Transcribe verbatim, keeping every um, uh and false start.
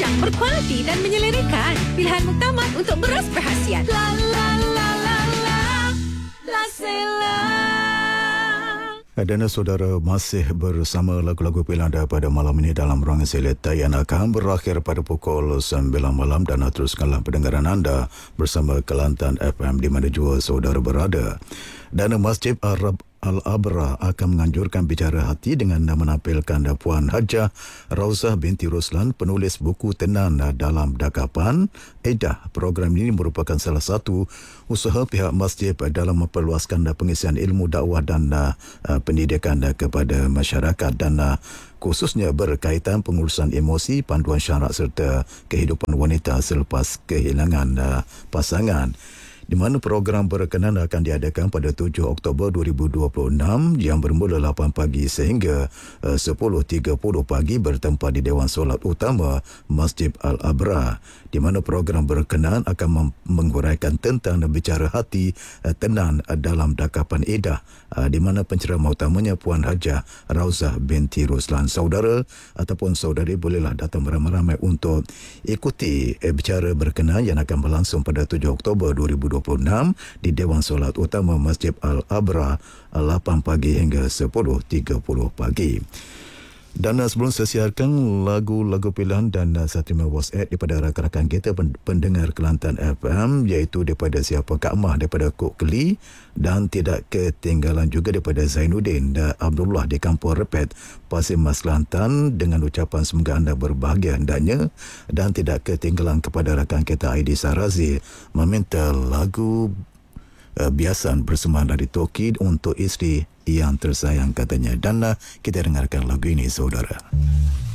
berkualiti dan menyelerakan. Pilihan muktamad untuk beras berhasiat. La la la la la, La Sela. Dan saudara, masih bersama lagu-lagu pilihan daripada malam ini dalam ruangan Seleta yang akan berakhir pada pukul sembilan malam, dan teruskanlah pendengaran anda bersama Kelantan F M di mana jua saudara berada. Dan Masjid Arab Al-Abra akan menganjurkan bicara hati dengan menampilkan Puan Hajah Rauzah binti Ruslan, penulis buku Tenan dalam Dakapan Edah. Program ini merupakan salah satu usaha pihak masjid dalam memperluaskan pengisian ilmu dakwah dan uh, pendidikan kepada masyarakat, dan uh, khususnya berkaitan pengurusan emosi, panduan syarak serta kehidupan wanita selepas kehilangan uh, pasangan. Di mana program berkenaan akan diadakan pada tujuh Oktober dua ribu dua puluh enam yang bermula lapan pagi sehingga uh, sepuluh tiga puluh pagi bertempat di Dewan Solat Utama Masjid Al-Abra, di mana program berkenaan akan mem- menguraikan tentang bicara hati uh, tenan uh, dalam Dakapan Edah, uh, di mana penceramah utamanya Puan Hajah Rauzah binti Ruslan. Saudara ataupun saudari bolehlah datang beramai-ramai untuk ikuti uh, bicara berkenaan yang akan berlangsung pada tujuh Oktober dua ribu dua puluh enam di Dewan Solat Utama Masjid Al-Abra lapan pagi hingga sepuluh tiga puluh pagi. Dan sebelum saya siarkan lagu-lagu pilihan dan saya terima WhatsApp daripada rakan-rakan kita pendengar Kelantan F M, iaitu daripada siapa Kak Mah daripada Kok Keli, dan tidak ketinggalan juga daripada Zainuddin dan Abdullah di Kampung Repet, Pasir Mas Kelantan, dengan ucapan semoga anda berbahagia hendaknya, dan tidak ketinggalan kepada rakan kita Aidi Sarazi meminta lagu uh, biasan bersama dari Toki untuk isteri yang tersayang katanya. Dan uh, kita dengarkan lagu ini saudara.